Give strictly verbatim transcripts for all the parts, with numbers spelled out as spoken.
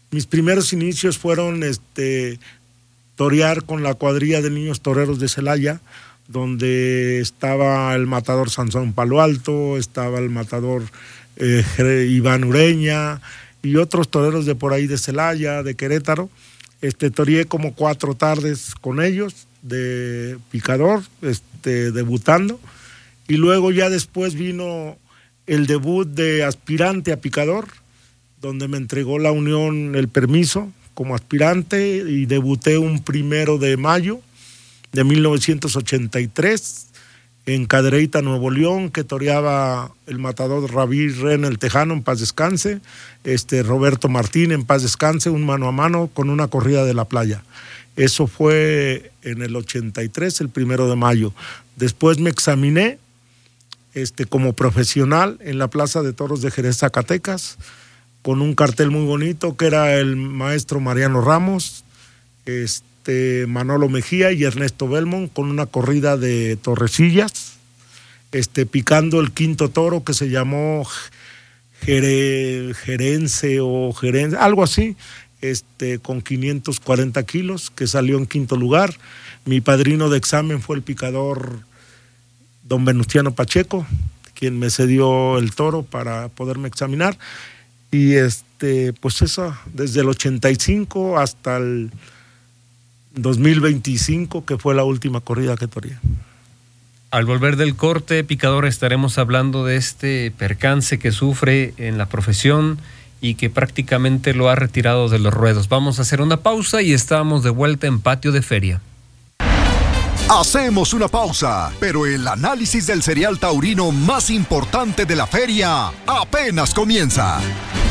mis primeros inicios fueron este, torear con la cuadrilla de niños toreros de Celaya, donde estaba el matador Sansón Palo Alto, estaba el matador eh, Iván Ureña y otros toreros de por ahí de Celaya, de Querétaro. Este, toreé como cuatro tardes con ellos de picador, este, debutando, y luego ya después vino el debut de aspirante a picador, donde me entregó la Unión el permiso como aspirante y debuté un primero de mayo de mil novecientos ochenta y tres en Cadereyta, Nuevo León, que toreaba el matador Rabí Ren el Tejano, en paz descanse, este Roberto Martín, en paz descanse, un mano a mano con una corrida de la playa. Eso fue en el ochenta y tres, el primero de mayo. Después me examiné este, como profesional en la Plaza de Toros de Jerez, Zacatecas, con un cartel muy bonito que era el maestro Mariano Ramos, este, Manolo Mejía y Ernesto Belmont, con una corrida de Torrecillas, este, picando el quinto toro que se llamó Jere, Gerense o Gerense, algo así, este, con quinientos cuarenta kilos, que salió en quinto lugar. Mi padrino de examen fue el picador don Venustiano Pacheco, quien me cedió el toro para poderme examinar. Y este, pues eso, desde el ochenta y cinco hasta el dos mil veinticinco, que fue la última corrida que toreé. Al volver del corte, picador, estaremos hablando de este percance que sufre en la profesión y que prácticamente lo ha retirado de los ruedos. Vamos a hacer una pausa y estamos de vuelta en Patio de Feria. Hacemos una pausa, pero el análisis del cereal taurino más importante de la feria apenas comienza.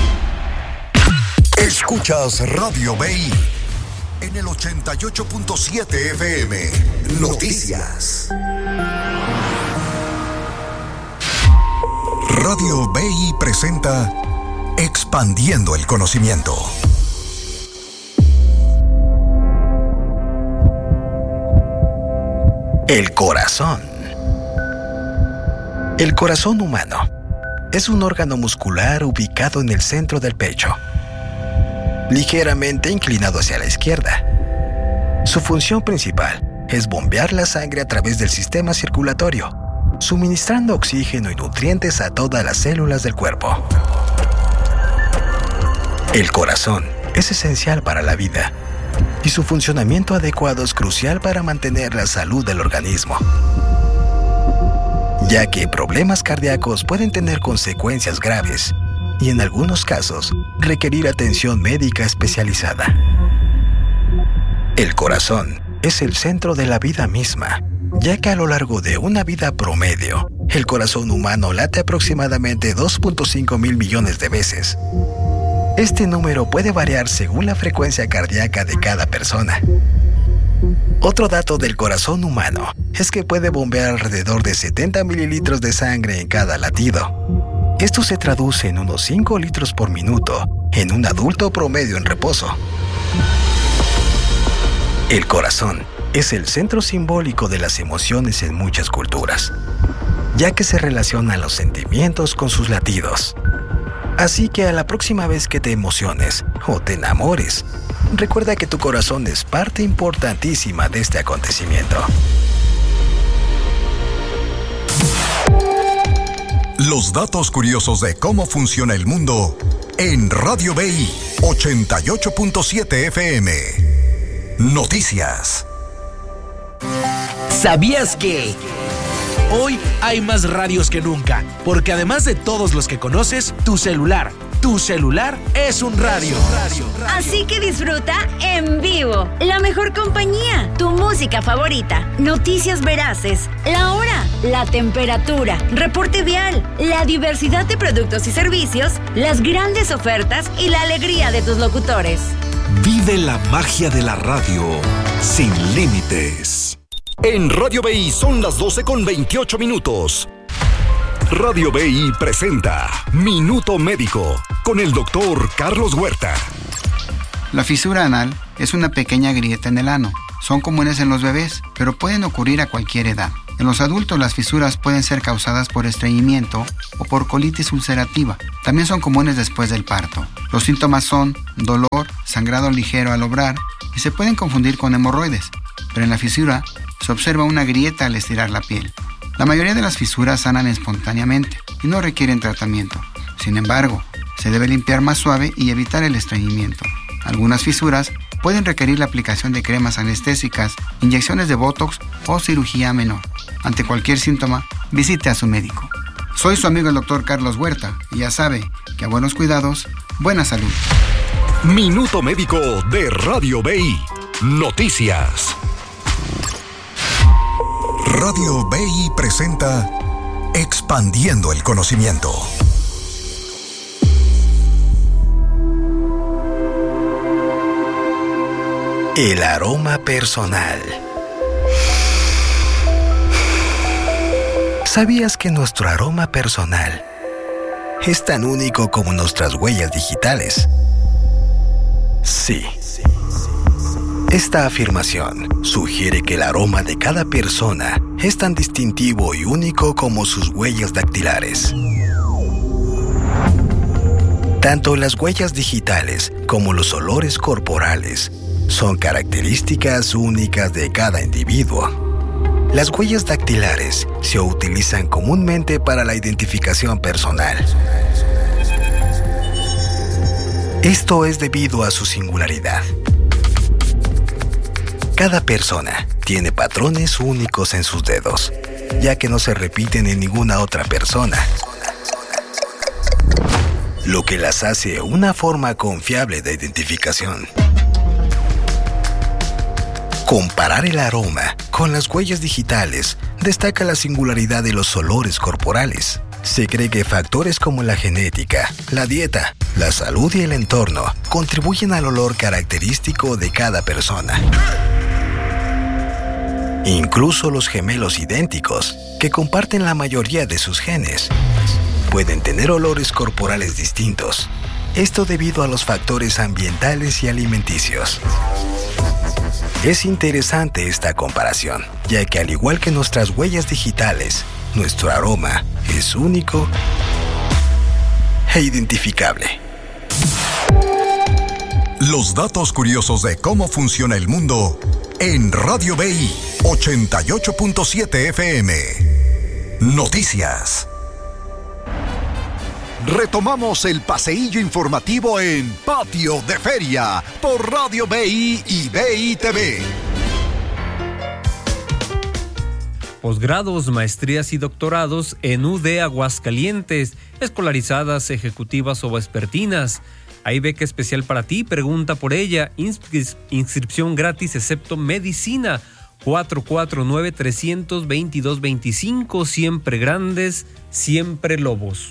Escuchas Radio B I en el ochenta y ocho punto siete F M. Noticias. Radio B I presenta Expandiendo el Conocimiento. El corazón. El corazón humano es un órgano muscular ubicado en el centro del pecho, ligeramente inclinado hacia la izquierda. Su función principal es bombear la sangre a través del sistema circulatorio, suministrando oxígeno y nutrientes a todas las células del cuerpo. El corazón es esencial para la vida, y su funcionamiento adecuado es crucial para mantener la salud del organismo, ya que problemas cardíacos pueden tener consecuencias graves y en algunos casos requerir atención médica especializada. El corazón es el centro de la vida misma, ya que a lo largo de una vida promedio, el corazón humano late aproximadamente dos punto cinco mil millones de veces. Este número puede variar según la frecuencia cardíaca de cada persona. Otro dato del corazón humano es que puede bombear alrededor de setenta mililitros de sangre en cada latido. Esto se traduce en unos cinco litros por minuto en un adulto promedio en reposo. El corazón es el centro simbólico de las emociones en muchas culturas, ya que se relacionan los sentimientos con sus latidos. Así que a la próxima vez que te emociones o te enamores, recuerda que tu corazón es parte importantísima de este acontecimiento. Los datos curiosos de cómo funciona el mundo en Radio B I ochenta y ocho punto siete F M. Noticias. ¿Sabías que hoy hay más radios que nunca? Porque además de todos los que conoces, tu celular, tu celular es un radio. Así que disfruta en vivo la mejor compañía, tu música favorita, noticias veraces, la hora, la temperatura, reporte vial, la diversidad de productos y servicios, las grandes ofertas y la alegría de tus locutores. Vive la magia de la radio sin límites. En Radio B I son las doce con veintiocho minutos. Radio B I presenta Minuto Médico con el doctor Carlos Huerta. La fisura anal es una pequeña grieta en el ano. Son comunes en los bebés, pero pueden ocurrir a cualquier edad. En los adultos las fisuras pueden ser causadas por estreñimiento o por colitis ulcerativa. También son comunes después del parto. Los síntomas son dolor, sangrado ligero al obrar y se pueden confundir con hemorroides, pero en la fisura se observa una grieta al estirar la piel. La mayoría de las fisuras sanan espontáneamente y no requieren tratamiento. Sin embargo, se debe limpiar más suave y evitar el estreñimiento. Algunas fisuras pueden requerir la aplicación de cremas anestésicas, inyecciones de Botox o cirugía menor. Ante cualquier síntoma, visite a su médico. Soy su amigo el doctor Carlos Huerta y ya sabe que a buenos cuidados, buena salud. Minuto Médico de Radio B I. Noticias. Radio B I presenta Expandiendo el Conocimiento. El aroma personal. ¿Sabías que nuestro aroma personal es tan único como nuestras huellas digitales? Sí. Esta afirmación sugiere que el aroma de cada persona es tan distintivo y único como sus huellas dactilares. Tanto las huellas digitales como los olores corporales son características únicas de cada individuo. Las huellas dactilares se utilizan comúnmente para la identificación personal. Esto es debido a su singularidad. Cada persona tiene patrones únicos en sus dedos, ya que no se repiten en ninguna otra persona, lo que las hace una forma confiable de identificación. Comparar el aroma con las huellas digitales destaca la singularidad de los olores corporales. Se cree que factores como la genética, la dieta, la salud y el entorno contribuyen al olor característico de cada persona. Incluso los gemelos idénticos, que comparten la mayoría de sus genes, pueden tener olores corporales distintos. Esto debido a los factores ambientales y alimenticios. Es interesante esta comparación, ya que al igual que nuestras huellas digitales, nuestro aroma es único e identificable. Los datos curiosos de cómo funciona el mundo en Radio B I ochenta y ocho punto siete F M. Noticias. Retomamos el paseillo informativo en Patio de Feria por Radio B I y B I T V. Posgrados, maestrías y doctorados en U D Aguascalientes, escolarizadas, ejecutivas o vespertinas. Hay beca especial para ti, pregunta por ella. Inscri- inscripción gratis excepto medicina. cuatro cuatro nueve, tres dos dos, dos cinco, siempre grandes, siempre lobos.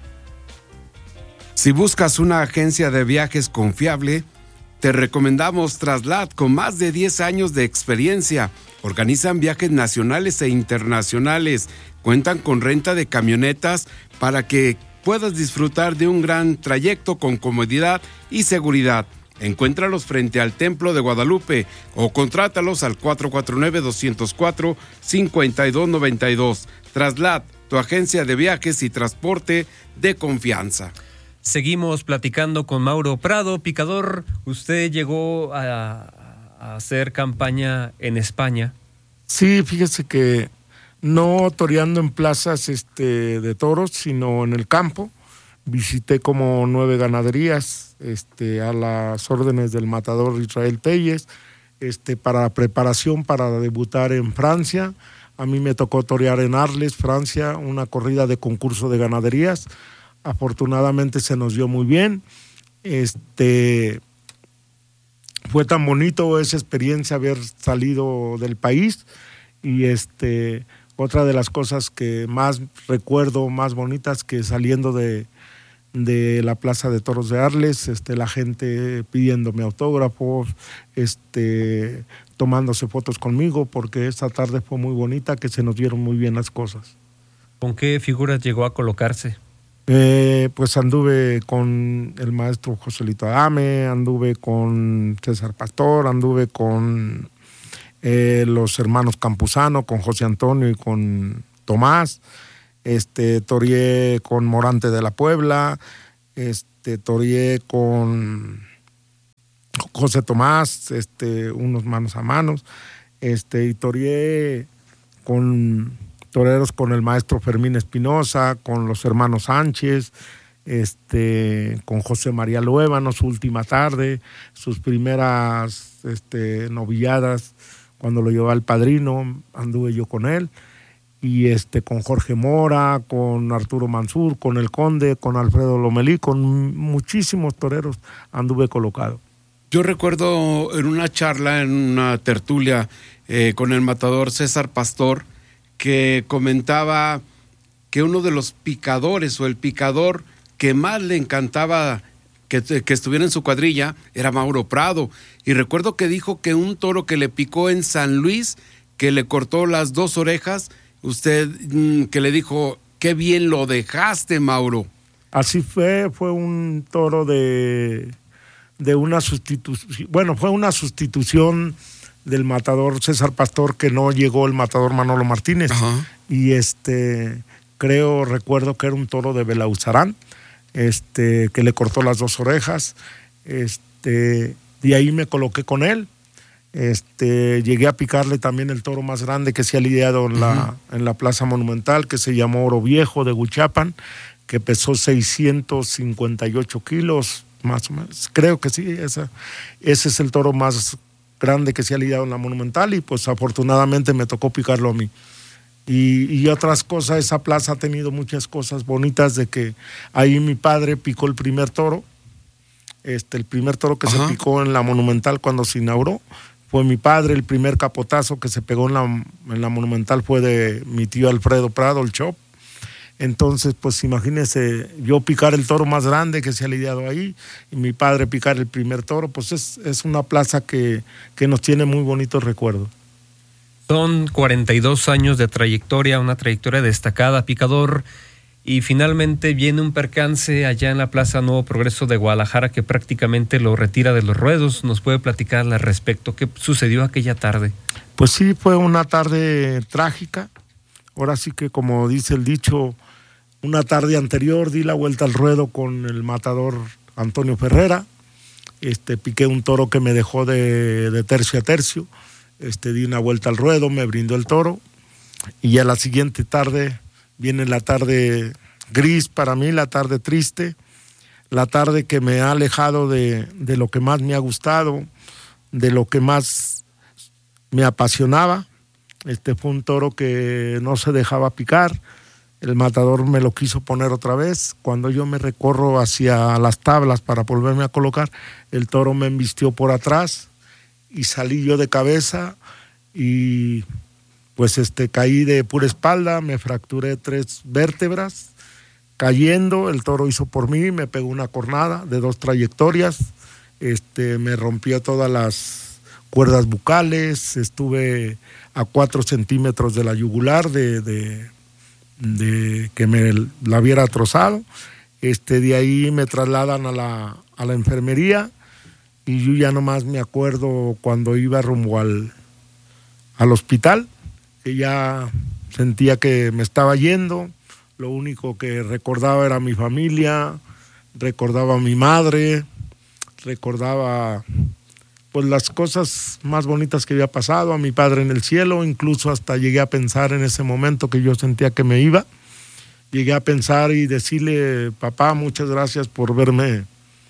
Si buscas una agencia de viajes confiable, te recomendamos Traslat, con más de diez años de experiencia. Organizan viajes nacionales e internacionales. Cuentan con renta de camionetas para que puedas disfrutar de un gran trayecto con comodidad y seguridad. Encuéntralos frente al Templo de Guadalupe o contrátalos al cuatro cuatro nueve, dos cero cuatro, cinco dos nueve dos. Traslat, tu agencia de viajes y transporte de confianza. Seguimos platicando con Mauro Prado. Picador, usted llegó a, a hacer campaña en España. Sí, fíjese que no toreando en plazas este, de toros, sino en el campo. Visité como nueve ganaderías este, a las órdenes del matador Israel Telles, este, para preparación para debutar en Francia. A mí me tocó torear en Arles, Francia, una corrida de concurso de ganaderías. Afortunadamente se nos dio muy bien. Este, fue tan bonito esa experiencia haber salido del país y este, otra de las cosas que más recuerdo, más bonitas, que saliendo de, de la Plaza de Toros de Arles, este, la gente pidiéndome autógrafos, este, tomándose fotos conmigo, porque esta tarde fue muy bonita, que se nos dieron muy bien las cosas. ¿Con qué figuras llegó a colocarse? Eh, pues anduve con el maestro Joselito Adame, anduve con César Pastor, anduve con eh, los hermanos Campuzano con José Antonio y con Tomás, este, toreé con Morante de la Puebla, este, toreé con José Tomás, este, unos manos a manos, este, y toreé con toreros con el maestro Fermín Espinosa, con los hermanos Sánchez, este, con José María Luébano, su última tarde, sus primeras este, novilladas, cuando lo llevaba el padrino, anduve yo con él, y este, con Jorge Mora, con Arturo Mansur, con el Conde, con Alfredo Lomelí, con muchísimos toreros anduve colocado. Yo recuerdo en una charla, en una tertulia eh, con el matador César Pastor, que comentaba que uno de los picadores o el picador que más le encantaba que, que estuviera en su cuadrilla era Mauro Prado. Y recuerdo que dijo que un toro que le picó en San Luis, que le cortó las dos orejas, usted mmm, que le dijo, qué bien lo dejaste, Mauro. Así fue, fue un toro de, de una sustitución, bueno, fue una sustitución del matador César Pastor, que no llegó el matador Manolo Martínez. Ajá. Y este, creo, recuerdo que era un toro de Belauzarán, este, que le cortó las dos orejas, este, y ahí me coloqué con él. Este, llegué a picarle también el toro más grande que se ha lidiado en, uh-huh. la, en la Plaza Monumental, que se llamó Oro Viejo de Huichapan, que pesó seiscientos cincuenta y ocho kilos, más o menos. Creo que sí, esa, ese es el toro más grande que se ha lidiado en la Monumental, y pues afortunadamente me tocó picarlo a mí. Y, y otras cosas, esa plaza ha tenido muchas cosas bonitas, de que ahí mi padre picó el primer toro, este, el primer toro que Ajá. se picó en la Monumental cuando se inauguró, fue mi padre. El primer capotazo que se pegó en la, en la Monumental fue de mi tío Alfredo Prado, el Chop. Entonces, pues imagínese, yo picar el toro más grande que se ha lidiado ahí, y mi padre picar el primer toro, pues es, es una plaza que, que nos tiene muy bonitos recuerdos. Son cuarenta y dos años de trayectoria, una trayectoria destacada, picador, y finalmente viene un percance allá en la Plaza Nuevo Progreso de Guadalajara que prácticamente lo retira de los ruedos. ¿Nos puede platicar al respecto? ¿Qué sucedió aquella tarde? Pues sí, fue una tarde trágica. Ahora sí que, como dice el dicho, una tarde anterior di la vuelta al ruedo con el matador Antonio Ferrera. Este, piqué un toro que me dejó de, de tercio a tercio. Este, di una vuelta al ruedo, me brindó el toro. Y ya la siguiente tarde viene la tarde gris para mí, la tarde triste, la tarde que me ha alejado de, de lo que más me ha gustado, de lo que más me apasionaba. Este fue un toro que no se dejaba picar. El matador me lo quiso poner otra vez. Cuando yo me recorro hacia las tablas para volverme a colocar, el toro me embistió por atrás y salí yo de cabeza y pues este, caí de pura espalda, me fracturé tres vértebras. Cayendo, el toro hizo por mí, me pegó una cornada de dos trayectorias, este, me rompió todas las cuerdas bucales, estuve a cuatro centímetros de la yugular de, de, de que me la hubiera trozado. Este, de ahí me trasladan a la, a la enfermería, y yo ya nomás me acuerdo cuando iba rumbo al, al hospital, que ya sentía que me estaba yendo. Lo único que recordaba era mi familia, recordaba a mi madre, recordaba pues las cosas más bonitas que había pasado, a mi padre en el cielo. Incluso hasta llegué a pensar en ese momento que yo sentía que me iba. Llegué a pensar y decirle: papá, muchas gracias por verme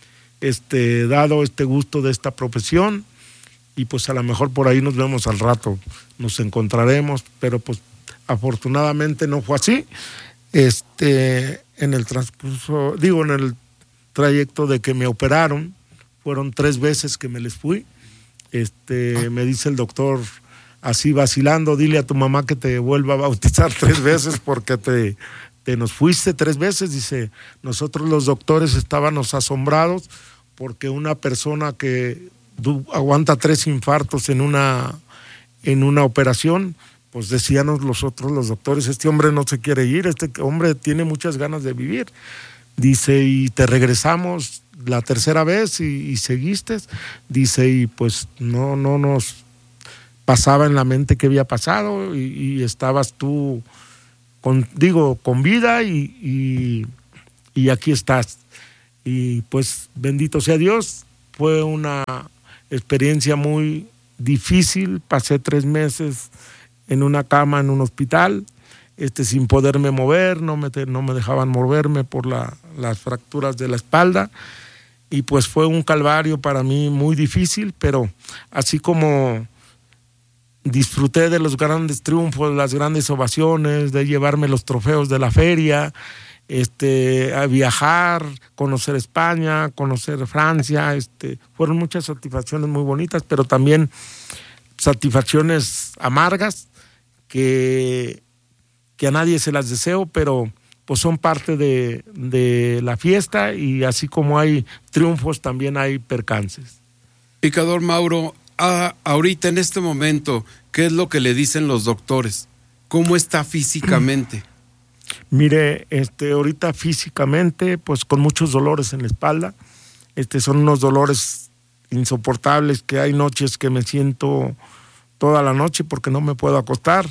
este, dado este gusto de esta profesión, y pues a lo mejor por ahí nos vemos al rato, nos encontraremos, pero pues afortunadamente no fue así. Este, en el transcurso, digo, en el trayecto de que me operaron, fueron tres veces que me les fui. Este, ah. Me dice el doctor, así vacilando: dile a tu mamá que te vuelva a bautizar tres veces porque te, te nos fuiste tres veces. Dice, nosotros los doctores estábamos asombrados porque una persona que aguanta tres infartos en una, en una operación, pues decíamos los otros, los doctores, este hombre no se quiere ir, este hombre tiene muchas ganas de vivir. Dice, y te regresamos la tercera vez y, y seguiste. Dice, y pues no, no nos, pasaba en la mente qué había pasado y, y estabas tú, con, digo, con vida y, y, y aquí estás. Y pues bendito sea Dios, fue una experiencia muy difícil, pasé tres meses en una cama en un hospital, este, sin poderme mover, no me, no me dejaban moverme por la, las fracturas de la espalda, y pues fue un calvario para mí muy difícil, pero así como disfruté de los grandes triunfos, las grandes ovaciones, de llevarme los trofeos de la feria, este, a viajar, conocer España, conocer Francia, este, fueron muchas satisfacciones muy bonitas, pero también satisfacciones amargas que, que a nadie se las deseo, pero pues son parte de, de la fiesta, y así como hay triunfos, también hay percances. Picador Mauro, a, ahorita en este momento, ¿qué es lo que le dicen los doctores? ¿Cómo está físicamente? Mire, este, ahorita físicamente, pues con muchos dolores en la espalda, este, son unos dolores insoportables, que hay noches que me siento toda la noche porque no me puedo acostar,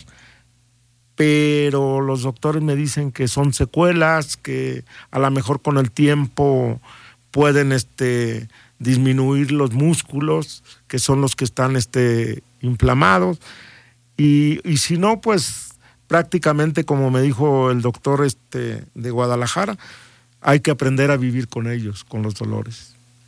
pero los doctores me dicen que son secuelas, que a lo mejor con el tiempo pueden este, disminuir los músculos, que son los que están este, inflamados, y, y si no, pues prácticamente, como me dijo el doctor este, de Guadalajara, hay que aprender a vivir con ellos, con los dolores.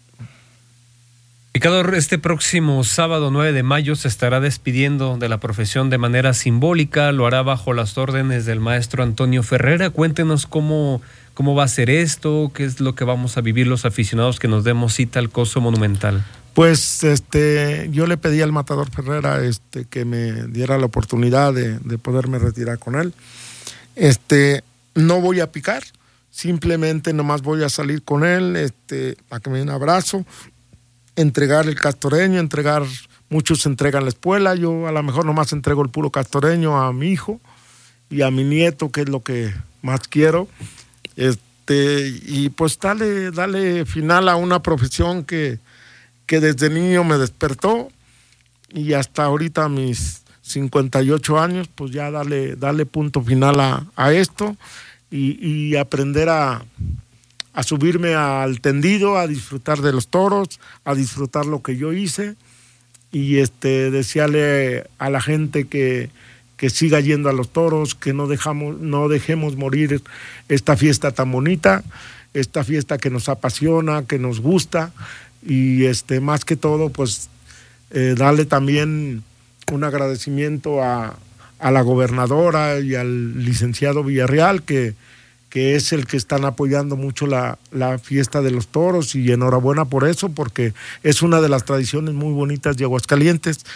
Picador, este próximo sábado nueve de mayo se estará despidiendo de la profesión de manera simbólica, lo hará bajo las órdenes del maestro Antonio Ferrera. Cuéntenos cómo, cómo va a ser esto, qué es lo que vamos a vivir los aficionados que nos demos cita al Coso Monumental. Pues este, yo le pedí al matador Ferrera este, que me diera la oportunidad de, de poderme retirar con él. Este, no voy a picar, simplemente nomás voy a salir con él, este, a que me dé un abrazo, entregar el castoreño, entregar, muchos entregan la espuela, yo a lo mejor nomás entrego el puro castoreño a mi hijo y a mi nieto, que es lo que más quiero, este, y pues dale, dale final a una profesión que, que desde niño me despertó, y hasta ahorita mis cincuenta y ocho años, pues ya dale, dale punto final a, a esto, y, y aprender a a subirme al tendido, a disfrutar de los toros, a disfrutar lo que yo hice, y este, desearle a la gente que, que siga yendo a los toros, que no, dejamos, no dejemos morir esta fiesta tan bonita, esta fiesta que nos apasiona, que nos gusta, y este, más que todo, pues eh, darle también un agradecimiento a, a la gobernadora y al licenciado Villarreal, que que es el que están apoyando mucho la, la fiesta de los toros, y enhorabuena por eso, porque es una de las tradiciones muy bonitas de Aguascalientes,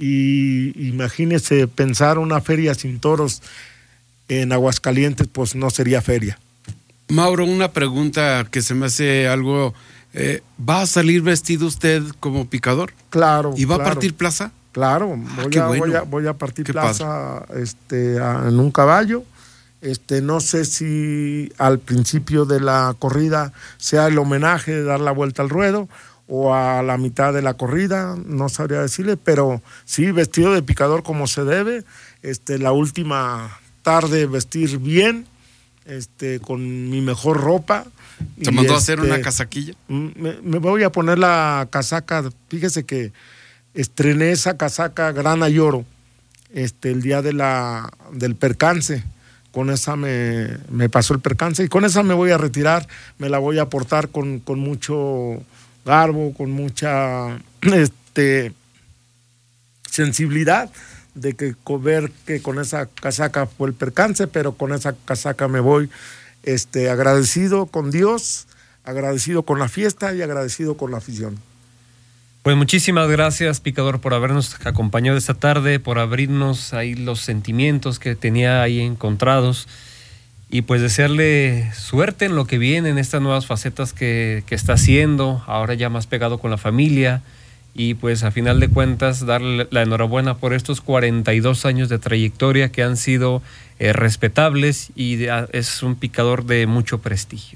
y imagínese pensar una feria sin toros en Aguascalientes, pues no sería feria. Mauro, una pregunta que se me hace algo, eh, ¿va a salir vestido usted como picador? Claro. ¿Y va claro. a partir plaza? Claro, ah, voy, qué a, bueno. voy, a, voy a partir qué plaza este, a, en un caballo. Este, no sé si al principio de la corrida sea el homenaje de dar la vuelta al ruedo, o a la mitad de la corrida, no sabría decirle, pero sí, vestido de picador como se debe, este, la última tarde vestir bien, este, con mi mejor ropa. ¿Se mandó este, a hacer una casaquilla? Me, me voy a poner la casaca, fíjese que estrené esa casaca grana y oro este, el día de la, del percance. Con esa me, me pasó el percance, y con esa me voy a retirar, me la voy a portar con, con mucho garbo, con mucha este, sensibilidad, de que ver que con esa casaca fue el percance, pero con esa casaca me voy este, agradecido con Dios, agradecido con la fiesta y agradecido con la afición. Pues muchísimas gracias, Picador, por habernos acompañado esta tarde, por abrirnos ahí los sentimientos que tenía ahí encontrados, y pues desearle suerte en lo que viene, en estas nuevas facetas que, que está haciendo, ahora ya más pegado con la familia, y pues a final de cuentas darle la enhorabuena por estos cuarenta y dos años de trayectoria que han sido eh, respetables, y de, es un picador de mucho prestigio.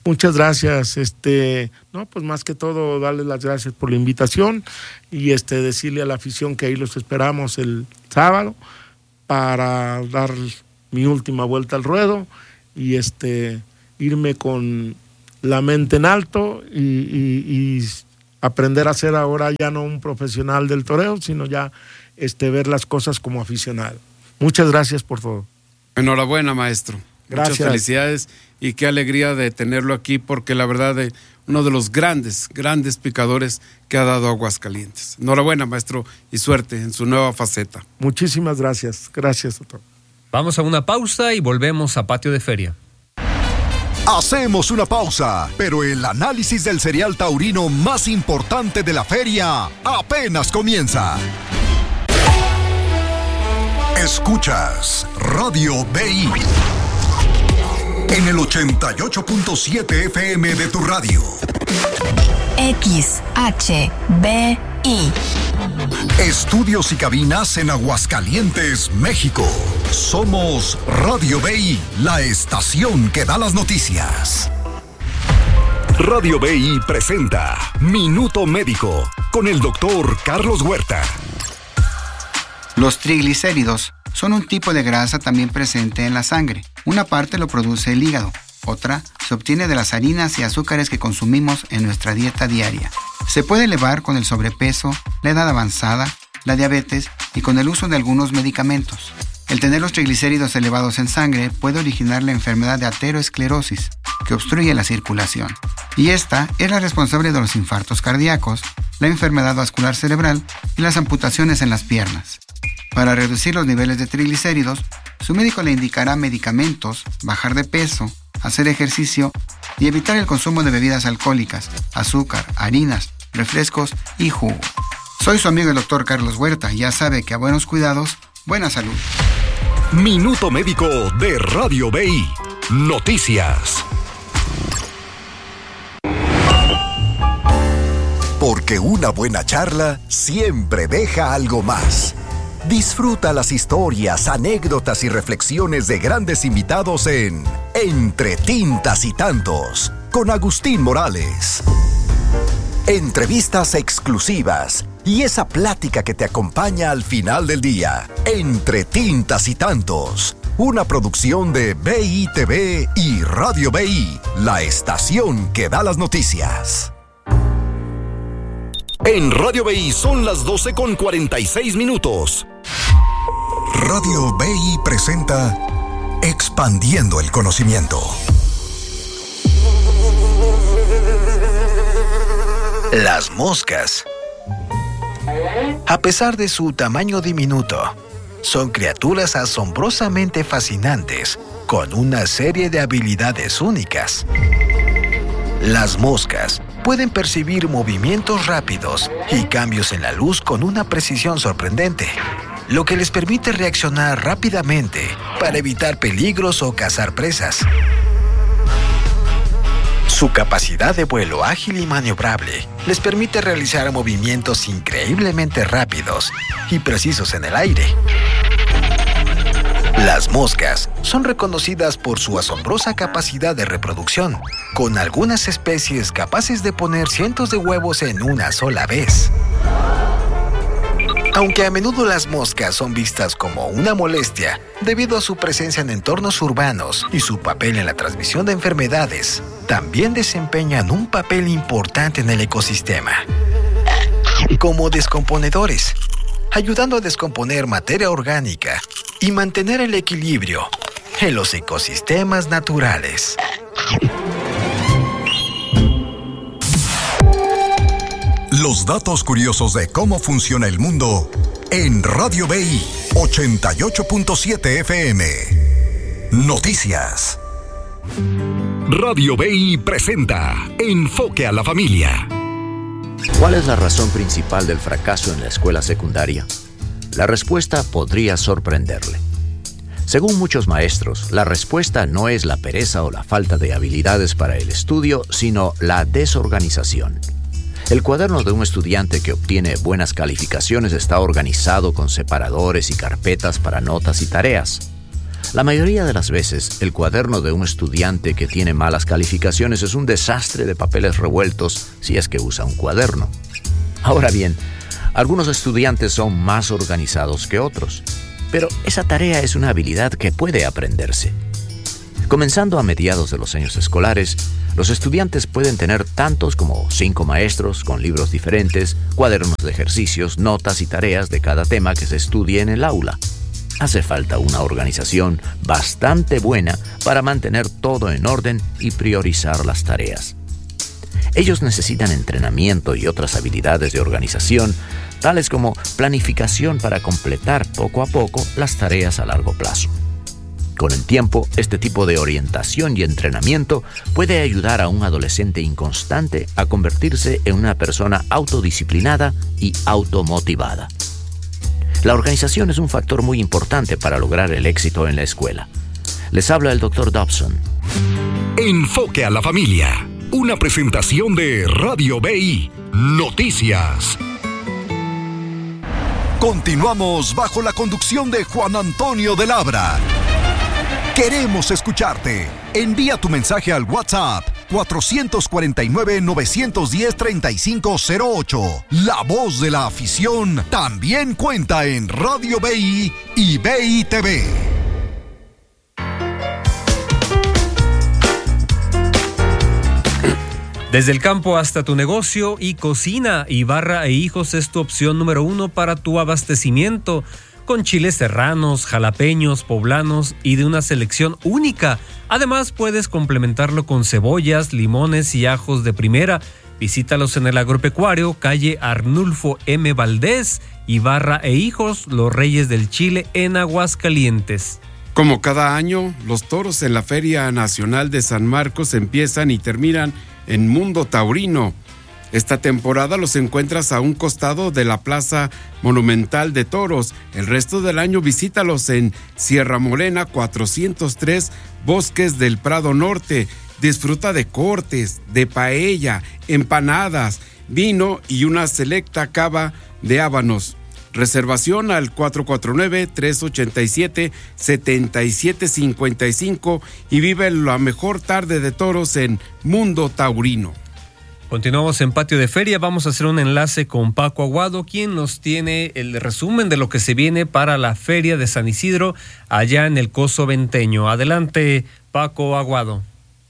Muchas gracias. Este, no, pues más que todo, darles las gracias por la invitación y este decirle a la afición que ahí los esperamos el sábado para dar mi última vuelta al ruedo y este irme con la mente en alto y, y, y aprender a ser ahora ya no un profesional del toreo, sino ya este ver las cosas como aficionado. Muchas gracias por todo. Enhorabuena, maestro. Gracias. Muchas felicidades y qué alegría de tenerlo aquí, porque la verdad es uno de los grandes, grandes picadores que ha dado Aguascalientes. Enhorabuena, maestro, y suerte en su nueva faceta. Muchísimas gracias. Gracias, doctor. Vamos a una pausa y volvemos a Patio de Feria. Hacemos una pausa, pero el análisis del cereal taurino más importante de la feria apenas comienza. Escuchas Radio B I en el ochenta y ocho punto siete F M de tu radio. X H B I. Estudios y cabinas en Aguascalientes, México. Somos Radio B I, la estación que da las noticias. Radio B I presenta Minuto Médico con el doctor Carlos Huerta. Los triglicéridos son un tipo de grasa también presente en la sangre. Una parte lo produce el hígado, otra se obtiene de las harinas y azúcares que consumimos en nuestra dieta diaria. Se puede elevar con el sobrepeso, la edad avanzada, la diabetes y con el uso de algunos medicamentos. El tener los triglicéridos elevados en sangre puede originar la enfermedad de aterosclerosis, que obstruye la circulación. Y esta es la responsable de los infartos cardíacos, la enfermedad vascular cerebral y las amputaciones en las piernas. Para reducir los niveles de triglicéridos, su médico le indicará medicamentos, bajar de peso, hacer ejercicio y evitar el consumo de bebidas alcohólicas, azúcar, harinas, refrescos y jugo. Soy su amigo el doctor Carlos Huerta y ya sabe que a buenos cuidados, buena salud. Minuto Médico de Radio B I. Noticias. Porque una buena charla siempre deja algo más. Disfruta las historias, anécdotas y reflexiones de grandes invitados en Entre Tintas y Tantos, con Agustín Morales. Entrevistas exclusivas y esa plática que te acompaña al final del día. Entre Tintas y Tantos, una producción de B I T V y Radio B I, la estación que da las noticias. En Radio B I son las doce con cuarenta y seis minutos. Radio B I presenta Expandiendo el Conocimiento. Las moscas. A pesar de su tamaño diminuto, son criaturas asombrosamente fascinantes, con una serie de habilidades únicas. Las moscas pueden percibir movimientos rápidos y cambios en la luz con una precisión sorprendente, lo que les permite reaccionar rápidamente para evitar peligros o cazar presas. Su capacidad de vuelo ágil y maniobrable les permite realizar movimientos increíblemente rápidos y precisos en el aire. Las moscas son reconocidas por su asombrosa capacidad de reproducción, con algunas especies capaces de poner cientos de huevos en una sola vez. Aunque a menudo las moscas son vistas como una molestia debido a su presencia en entornos urbanos y su papel en la transmisión de enfermedades, también desempeñan un papel importante en el ecosistema. Como descomponedores, ayudando a descomponer materia orgánica y mantener el equilibrio en los ecosistemas naturales. Los datos curiosos de cómo funciona el mundo en Radio B I ochenta y ocho punto siete F M. Noticias. Radio B I presenta Enfoque a la Familia. ¿Cuál es la razón principal del fracaso en la escuela secundaria? La respuesta podría sorprenderle. Según muchos maestros, la respuesta no es la pereza o la falta de habilidades para el estudio, sino la desorganización. El cuaderno de un estudiante que obtiene buenas calificaciones está organizado con separadores y carpetas para notas y tareas. La mayoría de las veces, el cuaderno de un estudiante que tiene malas calificaciones es un desastre de papeles revueltos si es que usa un cuaderno. Ahora bien, algunos estudiantes son más organizados que otros, pero esa tarea es una habilidad que puede aprenderse. Comenzando a mediados de los años escolares, los estudiantes pueden tener tantos como cinco maestros con libros diferentes, cuadernos de ejercicios, notas y tareas de cada tema que se estudie en el aula. Hace falta una organización bastante buena para mantener todo en orden y priorizar las tareas. Ellos necesitan entrenamiento y otras habilidades de organización, tales como planificación para completar poco a poco las tareas a largo plazo. Con el tiempo, este tipo de orientación y entrenamiento puede ayudar a un adolescente inconstante a convertirse en una persona autodisciplinada y automotivada. La organización es un factor muy importante para lograr el éxito en la escuela. Les habla el doctor Dobson. Enfoque a la familia. Una presentación de Radio B I Noticias. Continuamos bajo la conducción de Juan Antonio de Labra. Queremos escucharte. Envía tu mensaje al WhatsApp cuatro cuatro nueve, nueve uno cero, tres cinco cero ocho. La voz de la afición también cuenta en Radio B I y B I T V. Desde el campo hasta tu negocio y cocina, Ibarra e Hijos es tu opción número uno para tu abastecimiento, con chiles serranos, jalapeños, poblanos y de una selección única. Además, puedes complementarlo con cebollas, limones y ajos de primera. Visítalos en el agropecuario, calle Arnulfo M. Valdés, Ibarra e Hijos, los reyes del chile en Aguascalientes. Como cada año, los toros en la Feria Nacional de San Marcos empiezan y terminan en Mundo Taurino. Esta temporada los encuentras a un costado de la Plaza Monumental de Toros. El resto del año visítalos en Sierra Morena cuatrocientos tres, Bosques del Prado Norte. Disfruta de cortes, de paella, empanadas, vino y una selecta cava de hábanos. Reservación al cuatro cuatro nueve, tres ocho siete, siete siete cinco cinco y vive la mejor tarde de toros en Mundo Taurino. Continuamos en Patio de Feria, vamos a hacer un enlace con Paco Aguado, quien nos tiene el resumen de lo que se viene para la Feria de San Isidro allá en el Coso Venteño. Adelante, Paco Aguado.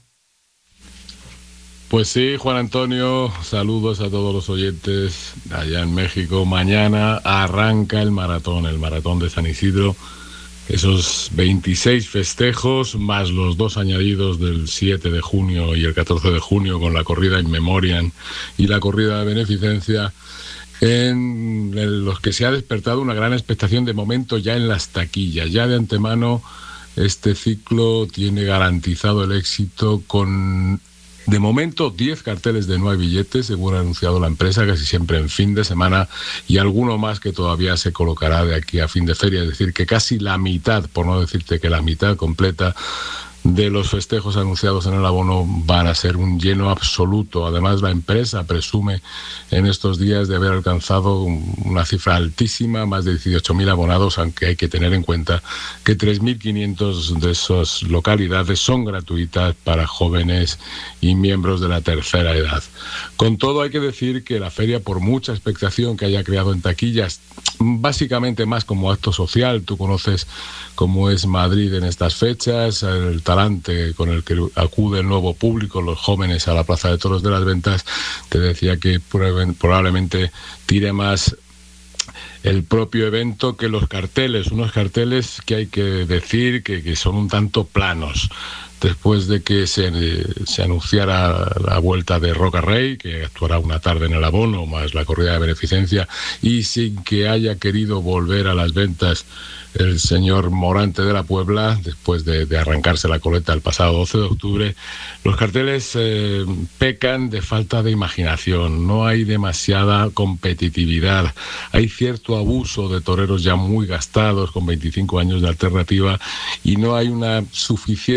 Pues sí, Juan Antonio, saludos a todos los oyentes allá en México. Mañana arranca el maratón, el maratón de San Isidro. Esos veintiséis festejos, más los dos añadidos del siete de junio y el catorce de junio con la corrida In Memoriam y la corrida de beneficencia, en los que se ha despertado una gran expectación de momento ya en las taquillas. Ya de antemano este ciclo tiene garantizado el éxito con... De momento, diez carteles de no hay billetes, según ha anunciado la empresa, casi siempre en fin de semana, y alguno más que todavía se colocará de aquí a fin de feria. Es decir, que casi la mitad, por no decirte que la mitad completa, de los festejos anunciados en el abono van a ser un lleno absoluto. Además, la empresa presume en estos días de haber alcanzado una cifra altísima, más de dieciocho mil abonados, aunque hay que tener en cuenta que tres mil quinientos de esas localidades son gratuitas para jóvenes y miembros de la tercera edad. Con todo, hay que decir que la feria, por mucha expectación que haya creado en taquillas, básicamente más como acto social, tú conoces cómo es Madrid en estas fechas, el talante con el que acude el nuevo público, los jóvenes a la Plaza de Toros de las Ventas. Te decía que probablemente tire más el propio evento que los carteles, unos carteles que hay que decir que, que son un tanto planos. Después de que se, se anunciara la vuelta de Roca Rey, que actuará una tarde en el abono, más la corrida de beneficencia, y sin que haya querido volver a las ventas el señor Morante de la Puebla, después de, de arrancarse la coleta el pasado doce de octubre, los carteles eh, pecan de falta de imaginación, no hay demasiada competitividad, hay cierto abuso de toreros ya muy gastados, con veinticinco años de alternativa, y no hay una suficiente apuesta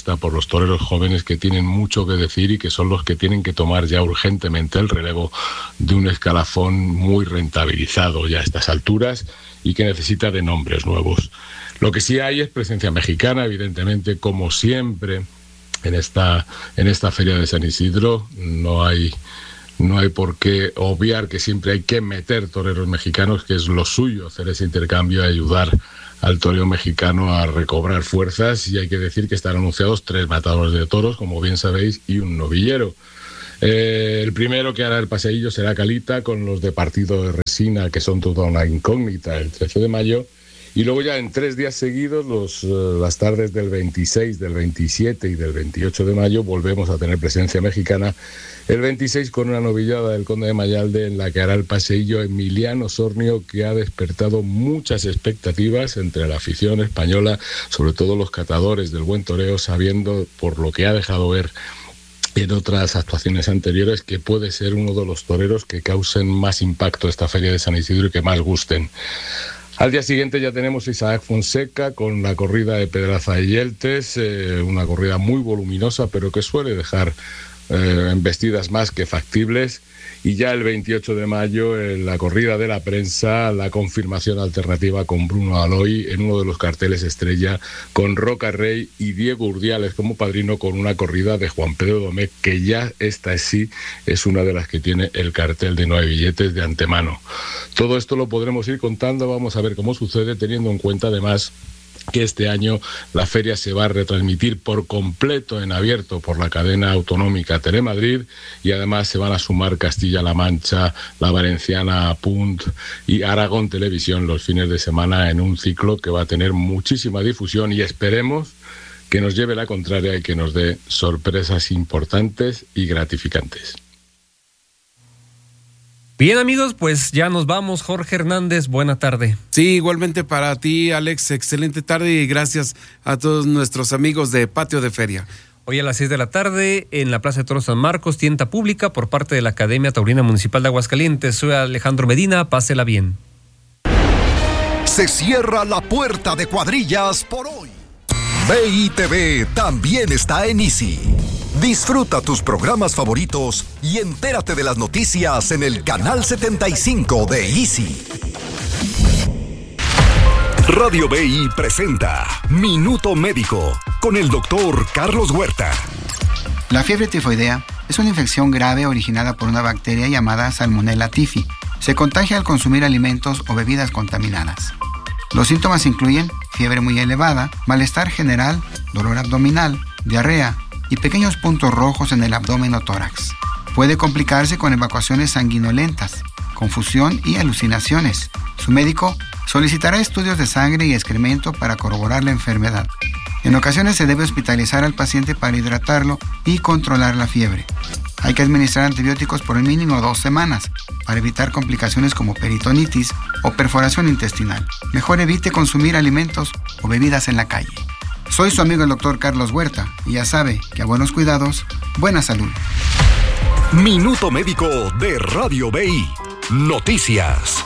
apuesta por los toreros jóvenes que tienen mucho que decir y que son los que tienen que tomar ya urgentemente el relevo de un escalafón muy rentabilizado ya a estas alturas y que necesita de nombres nuevos. Lo que sí hay es presencia mexicana, evidentemente, como siempre en esta, en esta feria de San Isidro. No hay, no hay por qué obviar que siempre hay que meter toreros mexicanos, que es lo suyo, hacer ese intercambio y ayudar al toreo mexicano a recobrar fuerzas. Y hay que decir que están anunciados tres matadores de toros, como bien sabéis, y un novillero. Eh, el primero que hará el paseillo será Calita, con los de Partido de Resina, que son toda una incógnita, el trece de mayo. Y luego ya en tres días seguidos, los, uh, las tardes del veintiséis, del veintisiete y del veintiocho de mayo, volvemos a tener presencia mexicana. El veintiséis con una novillada del Conde de Mayalde, en la que hará el paseillo Emiliano Sornio, que ha despertado muchas expectativas entre la afición española, sobre todo los catadores del buen toreo, sabiendo por lo que ha dejado ver en otras actuaciones anteriores que puede ser uno de los toreros que causen más impacto esta feria de San Isidro y que más gusten. Al día siguiente ya tenemos Isaac Fonseca con la corrida de Pedraza y Yeltes, eh, una corrida muy voluminosa, pero que suele dejar eh, embestidas más que factibles. Y ya el veintiocho de mayo, en la corrida de la prensa, la confirmación alternativa con Bruno Aloy en uno de los carteles estrella, con Roca Rey y Diego Urdiales como padrino, con una corrida de Juan Pedro Domecq, que ya esta sí es una de las que tiene el cartel de no hay billetes de antemano. Todo esto lo podremos ir contando, vamos a ver cómo sucede, teniendo en cuenta además que este año la feria se va a retransmitir por completo en abierto por la cadena autonómica Telemadrid, y además se van a sumar Castilla-La Mancha, La Valenciana, Punt y Aragón Televisión los fines de semana en un ciclo que va a tener muchísima difusión, y esperemos que nos lleve la contraria y que nos dé sorpresas importantes y gratificantes. Bien, amigos, pues ya nos vamos. Jorge Hernández, buena tarde. Sí, igualmente para ti, Alex, excelente tarde, y gracias a todos nuestros amigos de Patio de Feria. Hoy a las seis de la tarde, en la Plaza de Toros San Marcos, tienda pública por parte de la Academia Taurina Municipal de Aguascalientes. Soy Alejandro Medina, pásela bien. Se cierra la puerta de cuadrillas por hoy. V I T V también está en Easy. Disfruta tus programas favoritos y entérate de las noticias en el canal setenta y cinco de Easy. Radio V I presenta Minuto Médico con el doctor Carlos Huerta. La fiebre tifoidea es una infección grave originada por una bacteria llamada Salmonella typhi. Se contagia al consumir alimentos o bebidas contaminadas. Los síntomas incluyen fiebre muy elevada, malestar general, dolor abdominal, diarrea y pequeños puntos rojos en el abdomen o tórax. Puede complicarse con evacuaciones sanguinolentas, confusión y alucinaciones. Su médico solicitará estudios de sangre y excremento para corroborar la enfermedad. En ocasiones se debe hospitalizar al paciente para hidratarlo y controlar la fiebre. Hay que administrar antibióticos por el mínimo dos semanas para evitar complicaciones como peritonitis o perforación intestinal. Mejor evite consumir alimentos o bebidas en la calle. Soy su amigo el doctor Carlos Huerta y ya sabe que a buenos cuidados, buena salud. Minuto Médico de Radio V I. Noticias.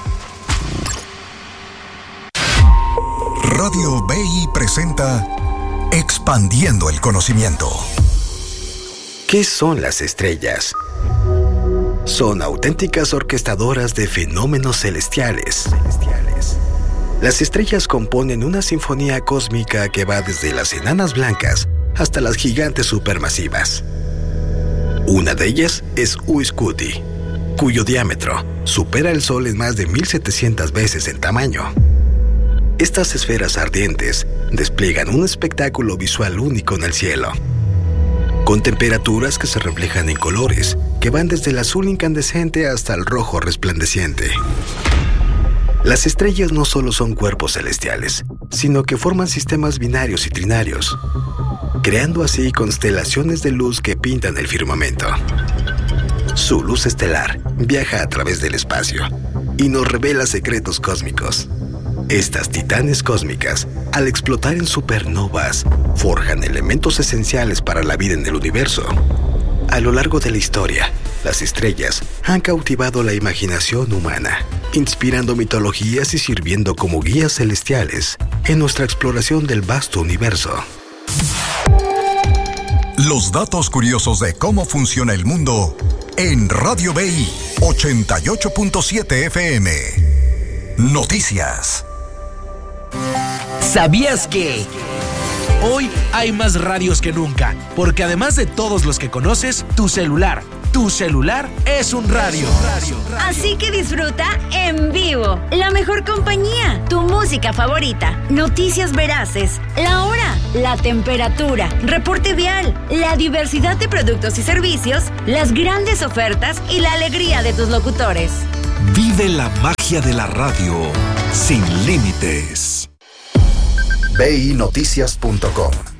Radio V I presenta Expandiendo el Conocimiento. ¿Qué son las estrellas? Son auténticas orquestadoras de fenómenos celestiales. Las estrellas componen una sinfonía cósmica que va desde las enanas blancas hasta las gigantes supermasivas. Una de ellas es Uiscuti, cuyo diámetro supera el Sol en más de mil setecientas veces en tamaño. Estas esferas ardientes despliegan un espectáculo visual único en el cielo, con temperaturas que se reflejan en colores que van desde el azul incandescente hasta el rojo resplandeciente. Las estrellas no solo son cuerpos celestiales, sino que forman sistemas binarios y trinarios, creando así constelaciones de luz que pintan el firmamento. Su luz estelar viaja a través del espacio y nos revela secretos cósmicos. Estas titanes cósmicas, al explotar en supernovas, forjan elementos esenciales para la vida en el universo. A lo largo de la historia, las estrellas han cautivado la imaginación humana, inspirando mitologías y sirviendo como guías celestiales en nuestra exploración del vasto universo. Los datos curiosos de cómo funciona el mundo en Radio B I ochenta y ocho punto siete F M. Noticias. ¿Sabías que? Hoy hay más radios que nunca, porque además de todos los que conoces, tu celular, tu celular es un radio. Así que disfruta en vivo la mejor compañía, tu música favorita, noticias veraces, la hora, la temperatura, reporte vial, la diversidad de productos y servicios, las grandes ofertas y la alegría de tus locutores. Vive la magia de la radio sin límites. B I noticias punto com